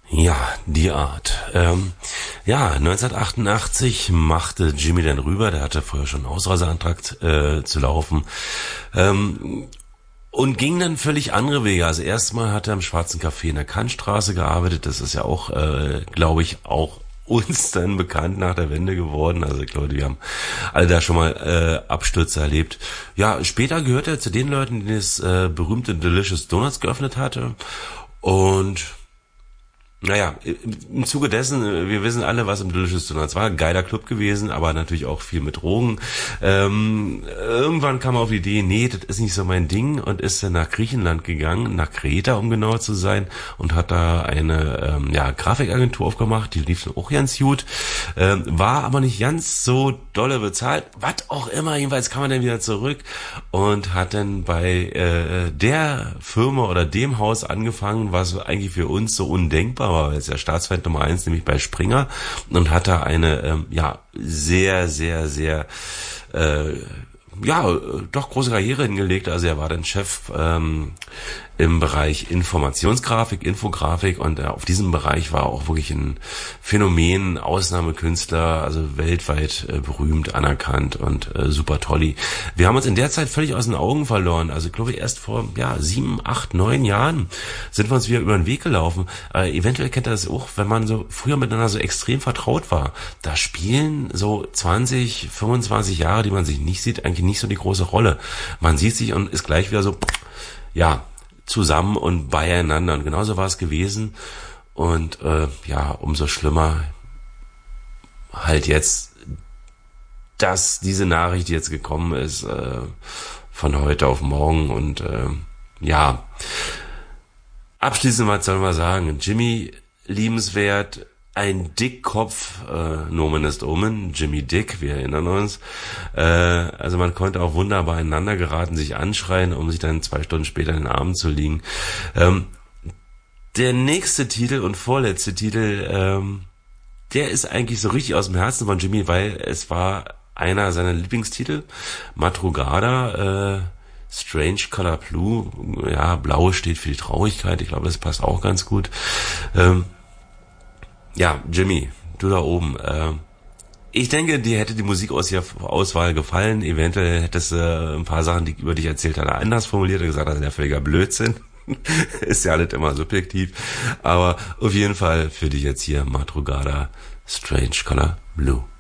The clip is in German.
Ja, die Art. Ja, 1988 machte Jimmy dann rüber, der hatte vorher schon einen Ausreiseantrag zu laufen, und ging dann völlig andere Wege. Also erstmal hat er im Schwarzen Café in der Kantstraße gearbeitet, das ist ja auch, glaube ich, auch uns dann bekannt nach der Wende geworden. Also ich glaube, wir haben alle da schon mal Abstürze erlebt. Ja, später gehört er zu den Leuten, die das berühmte Delicious Donuts geöffnet hatte. Und naja, im Zuge dessen, wir wissen alle, was im Delicious Donuts war. Ein geiler Club gewesen, aber natürlich auch viel mit Drogen. Irgendwann kam er auf die Idee, nee, das ist nicht so mein Ding, und ist dann nach Griechenland gegangen, nach Kreta, um genauer zu sein, und hat da eine Grafikagentur aufgemacht, die lief auch ganz gut, war aber nicht ganz so dolle bezahlt, was auch immer. Jedenfalls kam er dann wieder zurück und hat dann bei der Firma oder dem Haus angefangen, was eigentlich für uns so undenkbar war, weil es ja Staatsfeind Nummer 1, nämlich bei Springer, und hat da eine sehr, sehr, sehr doch große Karriere hingelegt. Also er war dann Chef im Bereich Informationsgrafik, Infografik, und auf diesem Bereich war er auch wirklich ein Phänomen, Ausnahmekünstler, also weltweit berühmt, anerkannt und super tolli. Wir haben uns in der Zeit völlig aus den Augen verloren. Also ich glaube, erst vor 7, 8, 9 Jahren sind wir uns wieder über den Weg gelaufen. Eventuell kennt ihr das auch, wenn man so früher miteinander so extrem vertraut war. Da spielen so 20, 25 Jahre, die man sich nicht sieht, eigentlich nicht so die große Rolle. Man sieht sich und ist gleich wieder so, zusammen und beieinander. Und genauso war es gewesen. Und umso schlimmer halt jetzt, dass diese Nachricht jetzt gekommen ist, von heute auf morgen. Und abschließend, was soll man sagen? Jimmy, liebenswert, ein Dickkopf, Nomen ist Omen, Jimmy Dick, wir erinnern uns. Also man konnte auch wunderbar einander geraten, sich anschreien, um sich dann 2 Stunden später in den Armen zu liegen. Der nächste Titel und vorletzte Titel, der ist eigentlich so richtig aus dem Herzen von Jimmy, weil es war einer seiner Lieblingstitel, Madrugada, Strange Color Blue, ja, blau steht für die Traurigkeit, ich glaube, das passt auch ganz gut. Jimmy, du da oben. Ich denke, dir hätte die Musikauswahl gefallen. Eventuell hättest du ein paar Sachen, die über dich erzählt hat, anders formuliert und gesagt, das ist ja völliger Blödsinn. Ist ja nicht immer subjektiv. Aber auf jeden Fall für dich jetzt hier Madrugada, Strange Color Blue.